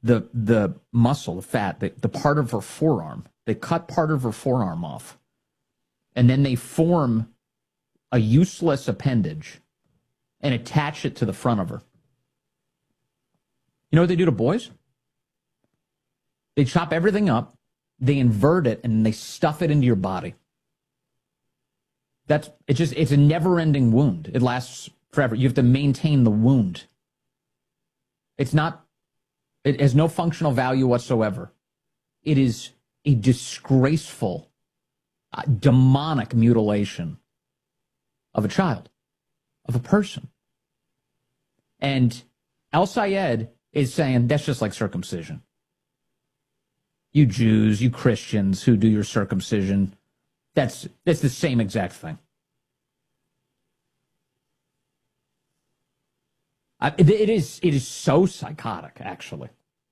the muscle, the fat, the part of her forearm. They cut part of her forearm off. And then they form a useless appendage and attach it to the front of her. You know what they do to boys? They chop everything up, they invert it, and they stuff it into your body. It's a never-ending wound. It lasts forever. You have to maintain the wound. It has no functional value whatsoever. It is a disgraceful, demonic mutilation of a child, of a person. And El-Sayed is saying that's just like circumcision. You Jews, you Christians who do your circumcision, that's the same exact thing. It is so psychotic, actually.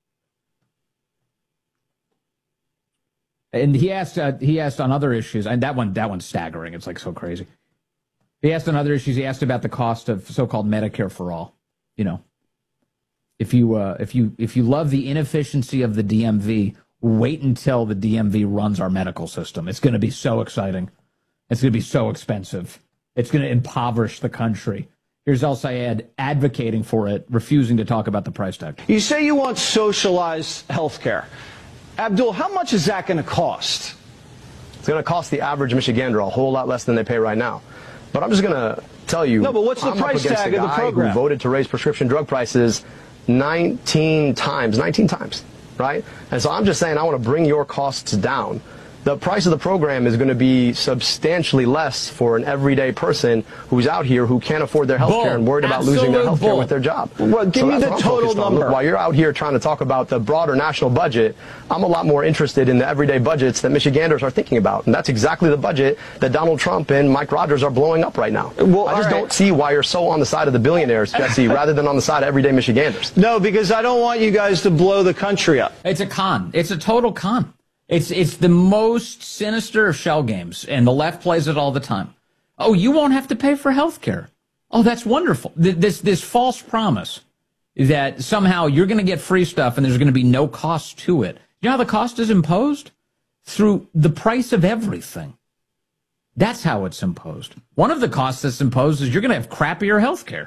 And he asked on other issues, and that one's staggering. It's like so crazy. He asked on other issues. He asked about the cost of so-called Medicare for all. You know, if you love the inefficiency of the DMV, wait until the DMV runs our medical system. It's going to be so exciting. It's going to be so expensive. It's going to impoverish the country. Here's El-Sayed advocating for it, refusing to talk about the price tag. You say you want socialized health care. Abdul, how much is that going to cost? It's going to cost the average Michigander a whole lot less than they pay right now. But I'm just going to tell you. No, but what's the price tag of the program? Who voted to raise prescription drug prices 19 times, right? And so I'm just saying I want to bring your costs down. The price of the program is going to be substantially less for an everyday person who's out here who can't afford their health care and worried about losing their health care with their job. Well, give me the total number. While you're out here trying to talk about the broader national budget, I'm a lot more interested in the everyday budgets that Michiganders are thinking about. And that's exactly the budget that Donald Trump and Mike Rogers are blowing up right now. Well, I just don't see why you're so on the side of the billionaires, Jesse, rather than on the side of everyday Michiganders. No, because I don't want you guys to blow the country up. It's a con. It's a total con. It's the most sinister of shell games, and the left plays it all the time. Oh, you won't have to pay for health care. Oh, that's wonderful. This false promise that somehow you're going to get free stuff and there's going to be no cost to it. You know how the cost is imposed? Through the price of everything. That's how it's imposed. One of the costs that's imposed is you're going to have crappier health care.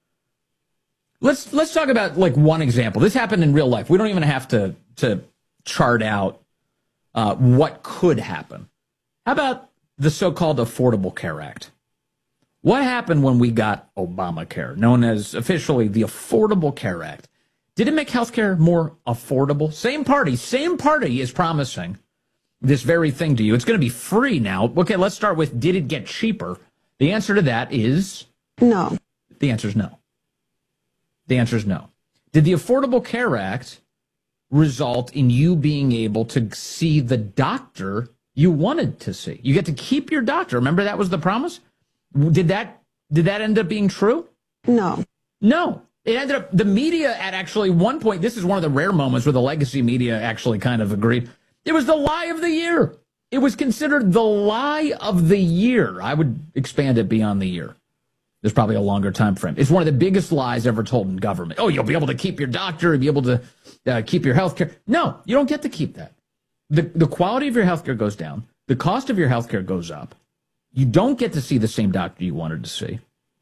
Let's talk about like one example. This happened in real life. We don't even have to chart out what could happen. How about the so-called Affordable Care Act? What happened when we got Obamacare, known as officially the Affordable Care Act? Did it make healthcare more affordable? Same party is promising this very thing to you. It's going to be free now. Okay, let's start with, did it get cheaper? The answer to that is no. The answer is no. The answer is no. Did the Affordable Care Act result in you being able to see the doctor you wanted to see? You get to keep your doctor. Remember that was the promise? Did that end up being true? No. No. It ended up, the media at actually one point, this is one of the rare moments where the legacy media actually kind of agreed. It was the lie of the year. It was considered the lie of the year. I would expand it beyond the year. There's probably a longer time frame. It's one of the biggest lies ever told in government. Oh, you'll be able to keep your doctor, you'll be able to keep your health care. No, you don't get to keep that. The quality of your health care goes down. The cost of your health care goes up. You don't get to see the same doctor you wanted to see.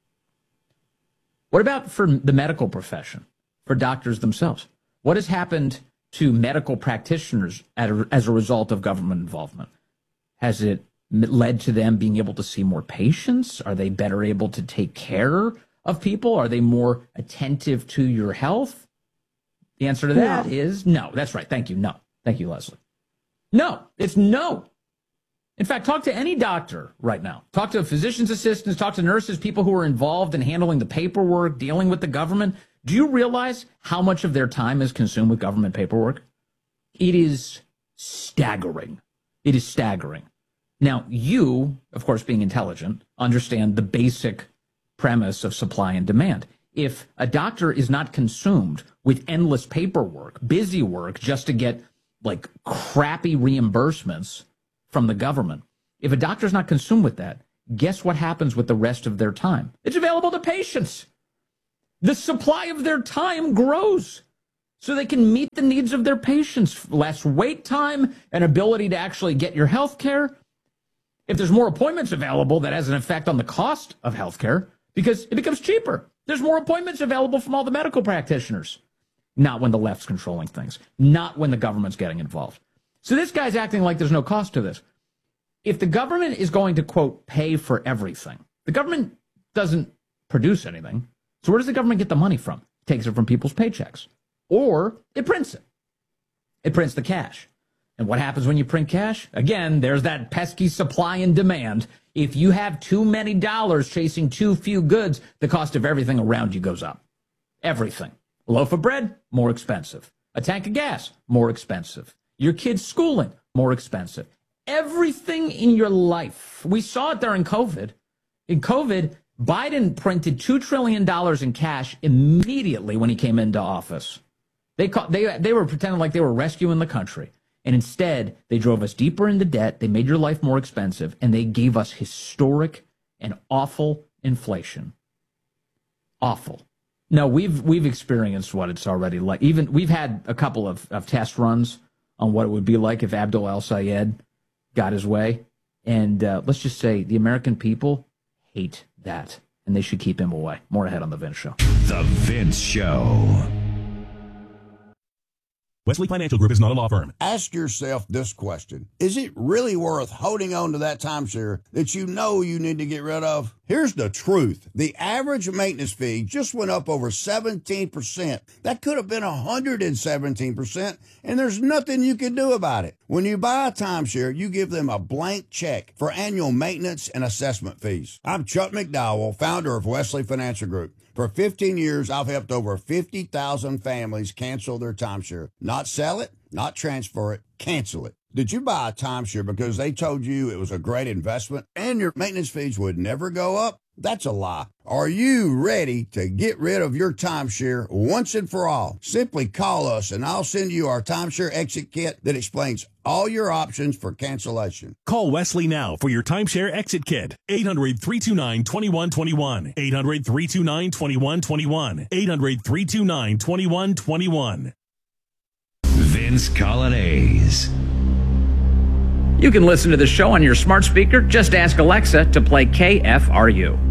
What about for the medical profession, for doctors themselves? What has happened to medical practitioners as a result of government involvement? Has it led to them being able to see more patients? Are they better able to take care of people? Are they more attentive to your health? The answer to that is no. That's right. Thank you. No. Thank you, Leslie. No. It's no. In fact, talk to any doctor right now. Talk to physician's assistants, talk to nurses, people who are involved in handling the paperwork, dealing with the government. Do you realize how much of their time is consumed with government paperwork? It is staggering. It is staggering. Now, you, of course, being intelligent, understand the basic premise of supply and demand. If a doctor is not consumed with endless paperwork, busy work, just to get, like, crappy reimbursements from the government, if a doctor's not consumed with that, guess what happens with the rest of their time? It's available to patients. The supply of their time grows. so they can meet the needs of their patients. Less wait time and ability to actually get your health care. If there's more appointments available, that has an effect on the cost of health care because it becomes cheaper. There's more appointments available from all the medical practitioners. Not when the left's controlling things. Not when the government's getting involved. So this guy's acting like there's no cost to this. If the government is going to, quote, pay for everything, the government doesn't produce anything. So where does the government get the money from? It takes it from people's paychecks. Or it prints it. It prints the cash. And what happens when you print cash? Again, there's that pesky supply and demand. If you have too many dollars chasing too few goods, the cost of everything around you goes up. Everything. A loaf of bread, more expensive. A tank of gas, more expensive. Your kids' schooling, more expensive. Everything in your life. We saw it during COVID. In COVID, Biden printed $2 trillion in cash immediately when he came into office. They were pretending like they were rescuing the country. And instead, they drove us deeper into debt. They made your life more expensive. And they gave us historic and awful inflation. Awful. No, we've experienced what it's already like. Even we've had a couple of test runs on what it would be like if Abdul El-Sayed got his way. And let's just say the American people hate that. And they should keep him away. More ahead on The Vince Show. The Vince Show. Wesley Financial Group is not a law firm. Ask yourself this question. Is it really worth holding on to that timeshare that you know you need to get rid of? Here's the truth. The average maintenance fee just went up over 17%. That could have been 117%, and there's nothing you can do about it. When you buy a timeshare, you give them a blank check for annual maintenance and assessment fees. I'm Chuck McDowell, founder of Wesley Financial Group. For 15 years, I've helped over 50,000 families cancel their timeshare. Not sell it, not transfer it, cancel it. Did you buy a timeshare because they told you it was a great investment and your maintenance fees would never go up? That's a lie. Are you ready to get rid of your timeshare once and for all? Simply call us and I'll send you our timeshare exit kit that explains all your options for cancellation. Call Wesley now for your timeshare exit kit. 800-329-2121. 800-329-2121. 800-329-2121. Vince Colonnese. You can listen to the show on your smart speaker. Just ask Alexa to play KFRU.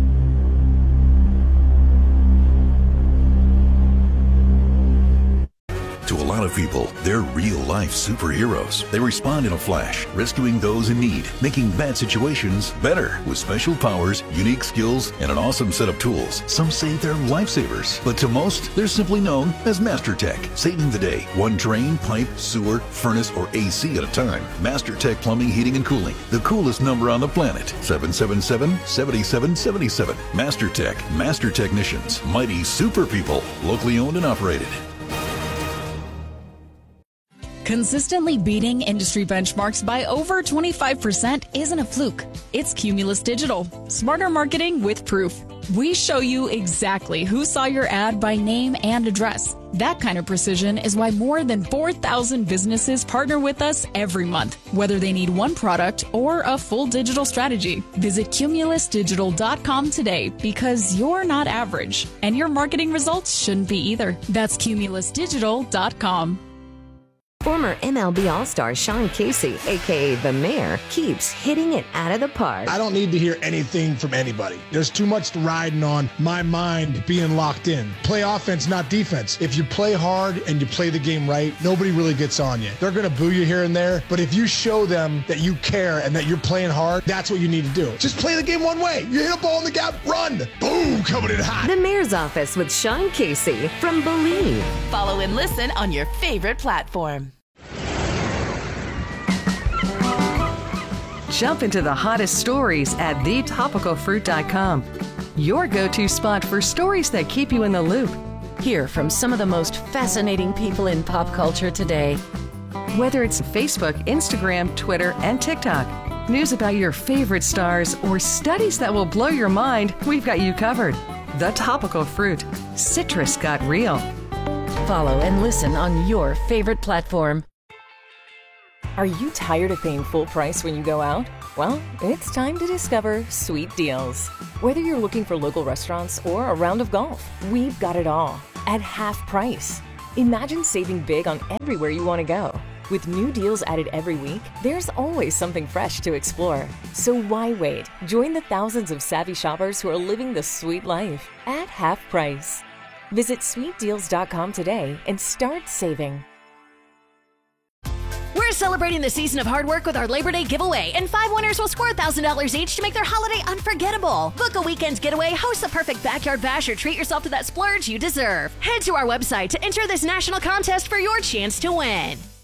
To a lot of people, they're real-life superheroes. They respond in a flash, rescuing those in need, making bad situations better with special powers, unique skills, and an awesome set of tools. Some say they're lifesavers, but to most, they're simply known as MasterTech, saving the day. One drain, pipe, sewer, furnace, or AC at a time. MasterTech Plumbing, Heating, and Cooling. The coolest number on the planet. 777-7777. MasterTech. Master Technicians. Mighty super people. Locally owned and operated. Consistently beating industry benchmarks by over 25% isn't a fluke. It's Cumulus Digital. Smarter marketing with proof. We show you exactly who saw your ad by name and address. That kind of precision is why more than 4,000 businesses partner with us every month, whether they need one product or a full digital strategy. Visit cumulusdigital.com today because you're not average, and your marketing results shouldn't be either. That's cumulusdigital.com. Former MLB All-Star Sean Casey, a.k.a. The Mayor, keeps hitting it out of the park. I don't need to hear anything from anybody. There's too much riding on my mind being locked in. Play offense, not defense. If you play hard and you play the game right, nobody really gets on you. They're going to boo you here and there, but if you show them that you care and that you're playing hard, that's what you need to do. Just play the game one way. You hit a ball in the gap, run. Boom, coming in hot. The Mayor's Office with Sean Casey from Believe. Follow and listen on your favorite platform. Jump into the hottest stories at thetopicalfruit.com. Your go-to spot for stories that keep you in the loop. Hear from some of the most fascinating people in pop culture today. Whether it's Facebook, Instagram, Twitter, and TikTok, news about your favorite stars, or studies that will blow your mind, we've got you covered. The Topical Fruit. Citrus got real. Follow and listen on your favorite platform. Are you tired of paying full price when you go out? Well, it's time to discover Sweet Deals. Whether you're looking for local restaurants or a round of golf, we've got it all at half price. Imagine saving big on everywhere you want to go. With new deals added every week, there's always something fresh to explore. So why wait? Join the thousands of savvy shoppers who are living the sweet life at half price. Visit sweetdeals.com today and start saving. We're celebrating the season of hard work with our Labor Day giveaway, and 5 winners will score $1,000 each to make their holiday unforgettable. Book a weekend getaway, host the perfect backyard bash, or treat yourself to that splurge you deserve. Head to our website to enter this national contest for your chance to win.